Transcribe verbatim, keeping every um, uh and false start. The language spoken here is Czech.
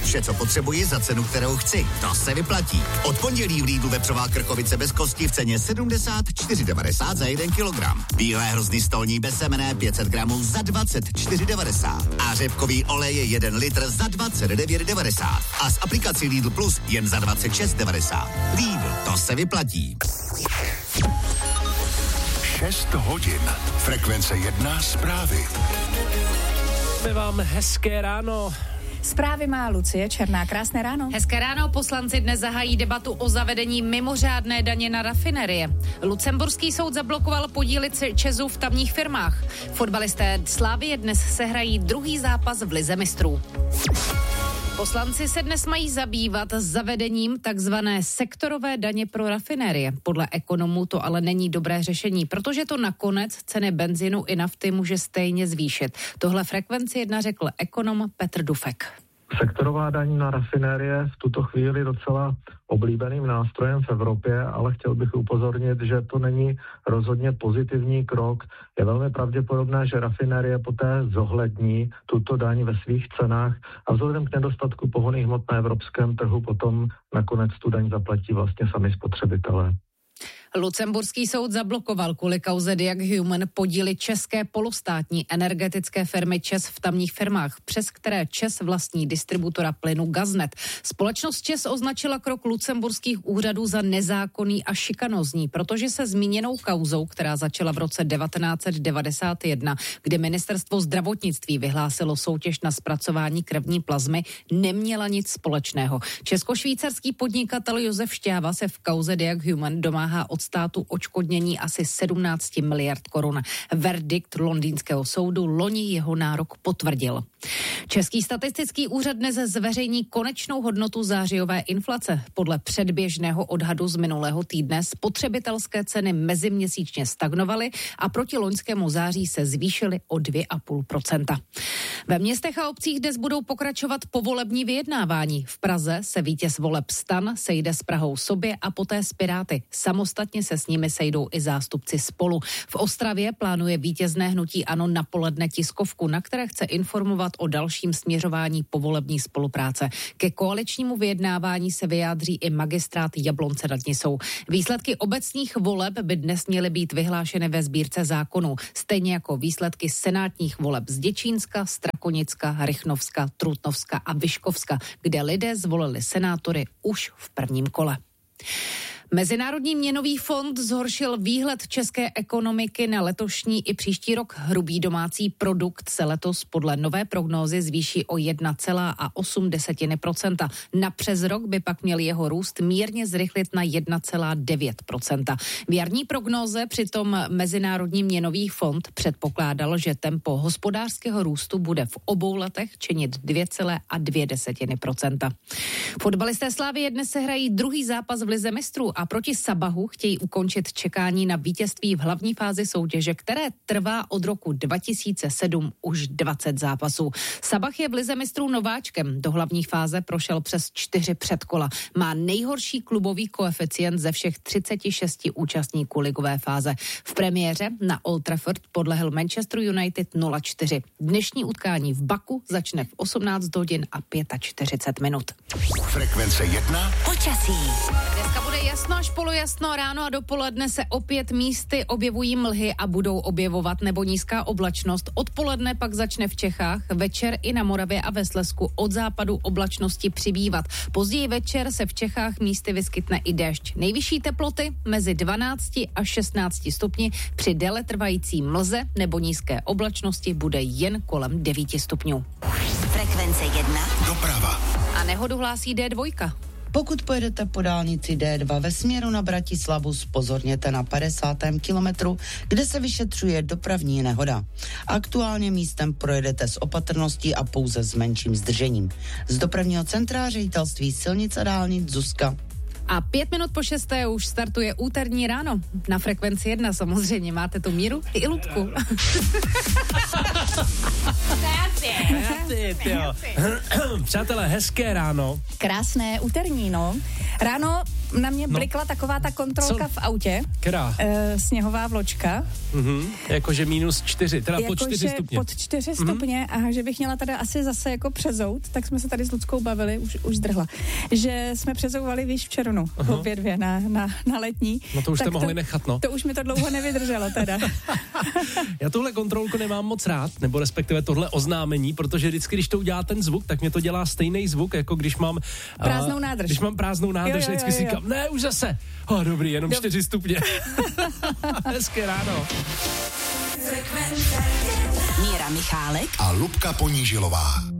Vše, co potřebuji za cenu, kterou chci. To se vyplatí. Od pondělí v Lidlu vepřová krkovice bez kosti v ceně sedmdesát čtyři devadesát za jeden kilogram. Bílé hrozny stolní bez semene pět set gramů za dvacet čtyři devadesát. A řepkový olej je jeden litr za dvacet devět devadesát. A s aplikací Lidl Plus jen za dvacet šest devadesát. Lidl, to se vyplatí. šest hodin. Frekvence jedna zprávy. My vám hezké ráno. Zprávy má Lucie Černá. Krásné ráno. Hezké ráno. Poslanci dnes zahájí debatu o zavedení mimořádné daně na rafinerie. Lucemburský soud zablokoval podíly ČEZu v tamních firmách. Fotbalisté Slavie dnes sehrají druhý zápas v Lize mistrů. Poslanci se dnes mají zabývat zavedením takzvané sektorové daně pro rafinérie. Podle ekonomů to ale není dobré řešení, protože to nakonec ceny benzínu i nafty může stejně zvýšit. Tohle Frekvenci jedna řekl ekonom Petr Dufek. Sektorová daň na rafinérie v tuto chvíli docela oblíbeným nástrojem v Evropě, ale chtěl bych upozornit, že to není rozhodně pozitivní krok. Je velmi pravděpodobné, že rafinérie poté zohlední tuto daň ve svých cenách a vzhledem k nedostatku pohonných hmot na evropském trhu potom nakonec tu daň zaplatí vlastně sami spotřebitelé. Lucemburský soud zablokoval kvůli kauze Diag Human podíly české polostátní energetické firmy ČEZ v tamních firmách, přes které ČEZ vlastní distributora plynu Gaznet. Společnost ČEZ označila krok lucemburských úřadů za nezákonný a šikanózní, protože se zmíněnou kauzou, která začala v roce devatenáct set devadesát jedna, kdy ministerstvo zdravotnictví vyhlásilo soutěž na zpracování krevní plazmy, neměla nic společného. Česko-švýcarský podnikatel Josef Šťáva se v kauze Diag Human domáhá od státu odškodnění asi sedmnáct miliard korun. Verdikt londýnského soudu loni jeho nárok potvrdil. Český statistický úřad dnes zveřejní konečnou hodnotu zářijové inflace. Podle předběžného odhadu z minulého týdne spotřebitelské ceny meziměsíčně stagnovaly a proti loňskému září se zvýšily o dvě celá pět procenta. Ve městech a obcích dnes budou pokračovat povolební vyjednávání. V Praze se vítěz voleb STAN sejde s Prahou sobě a poté s Piráty. Samostatně se s nimi sejdou i zástupci Spolu. V Ostravě plánuje vítězné hnutí ANO na poledne tiskovku, na které chce informovat o dalším směřování povolební spolupráce. Ke koaličnímu vyjednávání se vyjádří i magistrát Jablonce nad Nisou. Výsledky obecních voleb by dnes měly být vyhlášeny ve sbírce zákonů, stejně jako výsledky senátních voleb z Děčínska, Strakonicka, Rychnovska, Trutnovska a Vyškovska, kde lidé zvolili senátory už v prvním kole. Mezinárodní měnový fond zhoršil výhled české ekonomiky na letošní i příští rok. Hrubý domácí produkt se letos podle nové prognózy zvýší o jedna celá osm procenta. Na přes rok by pak měl jeho růst mírně zrychlit na jedna celá devět procenta. V jarní prognóze přitom Mezinárodní měnový fond předpokládal, že tempo hospodářského růstu bude v obou letech činit dvě celá dvě procenta. Fotbalisté Slavie dnes se hrají druhý zápas v Lize mistrů a proti Sabahu chtějí ukončit čekání na vítězství v hlavní fázi soutěže, které trvá od roku dva tisíce sedm už dvacet zápasů. Sabah je v Lize mistrů nováčkem. Do hlavní fáze prošel přes čtyři předkola. Má nejhorší klubový koeficient ze všech třiceti šesti účastníků ligové fáze. V premiéře na Old Trafford podlehl Manchester United nula čtyři. Dnešní utkání v Baku začne v osmnáct hodin a čtyřicet pět minut. Frekvence jedna. Počasí. Dneska bude jasno až polojasno, ráno a dopoledne se opět místy objevují mlhy a budou objevovat nebo nízká oblačnost. Odpoledne pak začne v Čechách, večer i na Moravě a ve Slezsku od západu oblačnosti přibývat. Později večer se v Čechách místy vyskytne i déšť. Nejvyšší teploty mezi dvanácti a šestnácti stupni, při déle trvající mlze nebo nízké oblačnosti bude jen kolem devíti stupňů. Frekvence jedna. Doprava. A nehodu hlásí dé dva. Pokud pojedete po dálnici dé dva ve směru na Bratislavu, zpozorněte na padesátém kilometru, kde se vyšetřuje dopravní nehoda. Aktuálně místem projedete s opatrností a pouze s menším zdržením. Z dopravního centra Ředitelství silnic a dálnic Zuzka. A pět minut po šesté už startuje úterní ráno. Na Frekvenci jedna samozřejmě. Máte tu Míru i Ludku. Healthy, tyjo. Přátelé, hezké ráno. Krásné úterní, no. Ráno na mě blikla no. taková ta kontrolka Co? v autě. Která? E, sněhová vločka. Mhm, jakože minus čtyři, teda jako pod čtyři stupně. pod čtyři stupně mm-hmm. a že bych měla teda asi zase jako přezout, tak jsme se tady s Luckou bavili, už, už zdrhla, že jsme přezouvali, víš, v červnu, uh-huh. obě dvě na, na, na letní. No to už jste mohli to, nechat, no. To už mi to dlouho nevydrželo teda. Já tuhle kontrolku nemám moc rád, nebo respektive tohle oznámení, protože vždycky, když to udělá ten zvuk, tak mě to dělá stejný zvuk, jako když mám prázdnou nádrž. Když mám prázdnou nádrž, jo, jo, jo, vždycky si říkám, ne, už zase. Oh, dobrý, jenom Dob- čtyři stupně. Hezké ráno. Míra Michálek a Lubka Ponížilová.